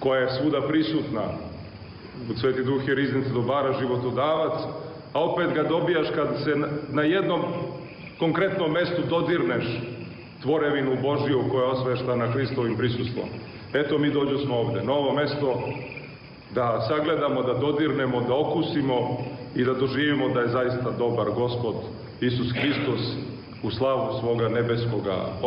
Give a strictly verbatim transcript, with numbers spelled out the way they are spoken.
koja je svuda prisutna. Sveti Duh je riznic dobara, životodavac, a opet ga dobijaš kad se na jednom konkretnom mestu dodirneš tvorevinu Božiju koja je osveštana Hristovim prisustvom. Eto, mi dođu smo ovde, novo mesto, da sagledamo, da dodirnemo, da okusimo i da doživimo da je zaista dobar Gospod Isus Hristos u slavu svoga nebeskoga